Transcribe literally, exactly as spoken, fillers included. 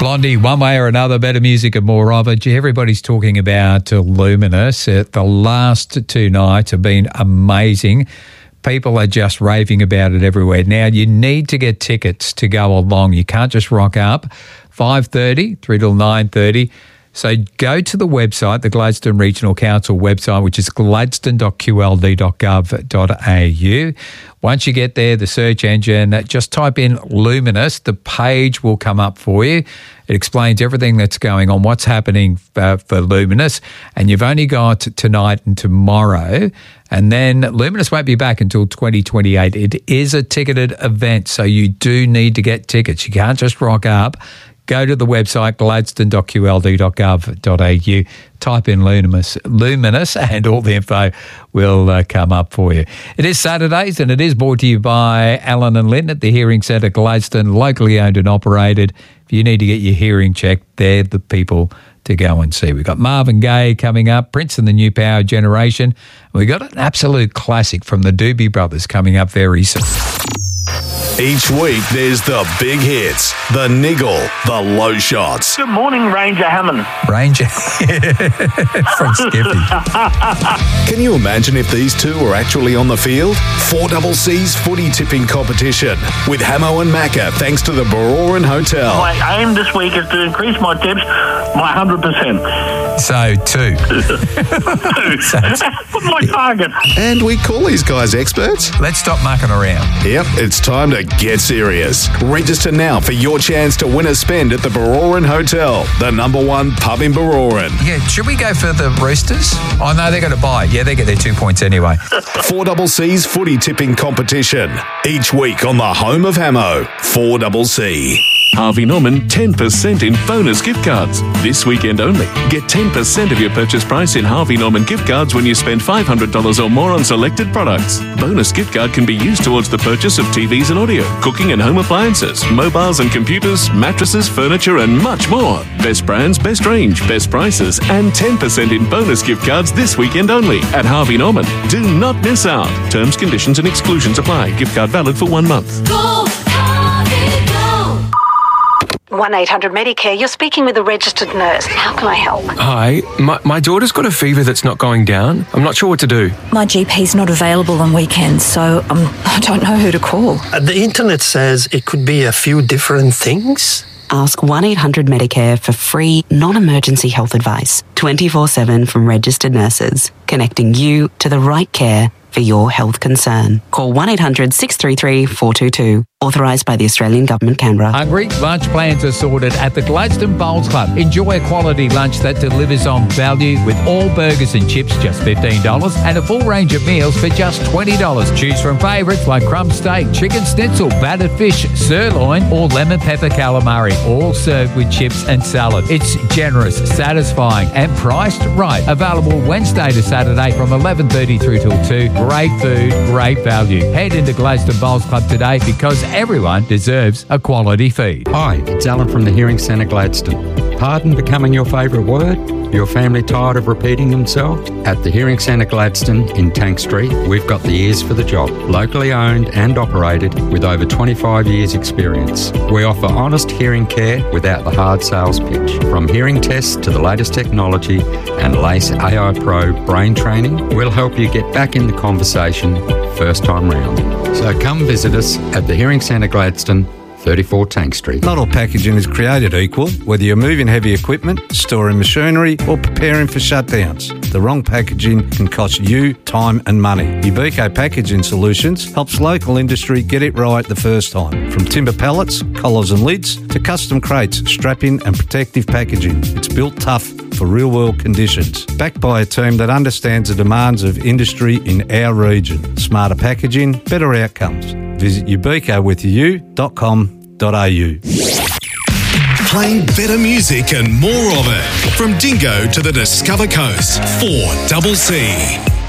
Blondie, one way or another, better music and more of it. Everybody's talking about uh, Luminous. Uh, the last two nights have been amazing. People are just raving about it everywhere. Now, you need to get tickets to go along. You can't just rock up. five thirty through till nine thirty. So go to the website, the Gladstone Regional Council website, which is gladstone dot q l d dot gov dot a u. Once you get there, the search engine, just type in Luminous. The page will come up for you. It explains everything that's going on, what's happening uh, for Luminous. And you've only got tonight and tomorrow. And then Luminous won't be back until twenty twenty-eight. It is a ticketed event, so you do need to get tickets. You can't just rock up. Go to the website, gladstone dot q l d dot gov dot a u, type in Luminous, Luminous and all the info will uh, come up for you. It is Saturdays and it is brought to you by Alan and Lynn at the Hearing Centre Gladstone, locally owned and operated. If you need to get your hearing checked, they're the people to go and see. We've got Marvin Gaye coming up, Prince and the New Power Generation. We've got an absolute classic from the Doobie Brothers coming up very soon. Each week, there's the big hits, the niggle, the low shots. Good morning, Ranger Hammond. Ranger from Skippy. Can you imagine if these two were actually on the field? four C C's footy tipping competition with Hamo and Macca, thanks to the Baroran Hotel. My aim this week is to increase my tips by one hundred percent. So, two. What's my target? And we call these guys experts. Let's stop mucking around. Yep, it's time to get serious. Register now for your chance to win a spend at the Baroran Hotel, the number one pub in Baroran. Yeah, should we go for the Roosters? Oh, no, they're going to buy. Yeah, they get their two points anyway. four C C's footy tipping competition. Each week on the home of Hamo, four C C. Harvey Norman, ten percent in bonus gift cards. This weekend only. Get ten percent of your purchase price in Harvey Norman gift cards when you spend five hundred dollars or more on selected products. Bonus gift card can be used towards the purchase of T Vs and audio, cooking and home appliances, mobiles and computers, mattresses, furniture and much more. Best brands, best range, best prices and ten percent in bonus gift cards this weekend only at Harvey Norman. Do not miss out. Terms, conditions and exclusions apply. Gift card valid for one month. Go, Harvey, go. one eight hundred Medicare, you're speaking with a registered nurse. How can I help? Hi, my, my daughter's got a fever that's not going down. I'm not sure what to do. My G P's not available on weekends, so um, I don't know who to call. Uh, the internet says it could be a few different things. Ask one eight hundred Medicare for free, non-emergency health advice. twenty-four seven from registered nurses, connecting you to the right care for your health concern. Call one eight hundred six three three four two two. Authorised by the Australian Government, Canberra. Hungry? Lunch plans are sorted at the Gladstone Bowls Club. Enjoy a quality lunch that delivers on value with all burgers and chips just fifteen dollars and a full range of meals for just twenty dollars. Choose from favourites like crumb steak, chicken schnitzel, battered fish, sirloin or lemon pepper calamari, all served with chips and salad. It's generous, satisfying and priced right. Available Wednesday to Saturday from eleven thirty through till two. Great food, great value. Head into Gladstone Bowls Club today because everyone deserves a quality feed. Hi, it's Alan from the Hearing Centre Gladstone. Pardon becoming your favourite word? Your family tired of repeating themselves? At the Hearing Centre Gladstone in Tank Street, we've got the ears for the job. Locally owned and operated with over twenty-five years experience. We offer honest hearing care without the hard sales pitch. From hearing tests to the latest technology and LACE A I Pro brain training, we'll help you get back in the conversation first time round. So come visit us at the Hearing Centre Gladstone, thirty-four Tank Street. Not all packaging is created equal, whether you're moving heavy equipment, storing machinery or preparing for shutdowns. The wrong packaging can cost you time and money. Ubico Packaging Solutions helps local industry get it right the first time. From timber pallets, collars and lids to custom crates, strapping and protective packaging. It's built tough for real-world conditions. Backed by a team that understands the demands of industry in our region. Smarter packaging, better outcomes. Visit ubico with u dot com dot a u. Playing better music and more of it. From Dingo to the Discover Coast, four C C.